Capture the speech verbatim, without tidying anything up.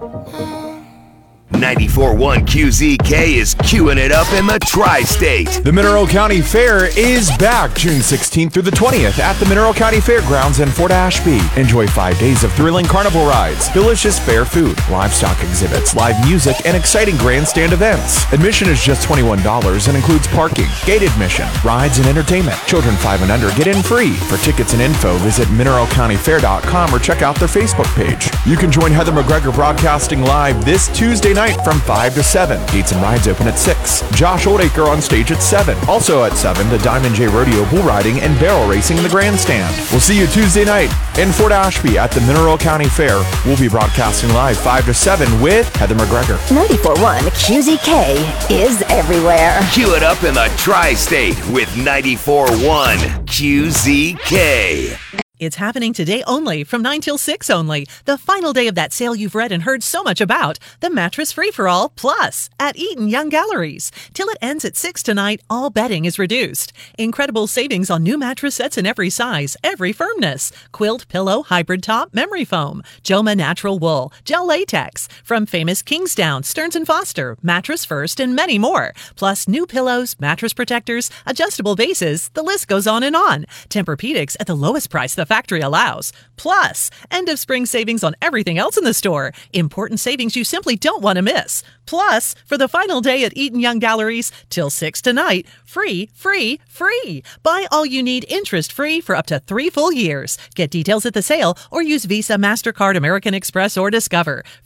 ninety-four point one Q Z K is queuing it up in the tri-state. The Mineral County Fair is back June sixteenth through the twentieth at the Mineral County Fairgrounds in Fort Ashby. Enjoy five days of thrilling carnival rides, delicious fair food, livestock exhibits, live music, and exciting grandstand events. Admission is just twenty-one dollars and includes parking, gate admission, rides, and entertainment. Children five and under get in free. For tickets and info, visit mineral county fair dot com or check out their Facebook page. You can join Heather McGregor broadcasting live this Tuesday night from five to seven. Gates and rides open at six. Josh Oldacre on stage at seven. Also at seven, the Diamond J Rodeo bull riding and barrel racing in the grandstand. We'll see you Tuesday night in Fort Ashby at the Mineral County Fair. We'll be broadcasting live five to seven with Heather McGregor. ninety-four point one Q Z K is everywhere. Cue it up in the tri-state with ninety-four point one Q Z K. It's happening today only, from nine till six only. The final day of that sale you've read and heard so much about. The Mattress Free-for-All Plus at Eaton Young Galleries. Till it ends at six tonight, all bedding is reduced. Incredible savings on new mattress sets in every size, every firmness. Quilt, pillow, hybrid top, memory foam. Joma natural wool, gel latex. From famous Kingsdown, Stearns and Foster, Mattress First, and many more. Plus new pillows, mattress protectors, adjustable bases. The list goes on and on. Tempur-Pedics at the lowest price the factory allows. Plus, end of spring savings on everything else in the store. Important savings you simply don't want to miss. Plus, for the final day at Eaton Young Galleries, till six tonight, free, free, free. Buy all you need interest-free for up to three full years. Get details at the sale or use Visa, MasterCard, American Express, or Discover.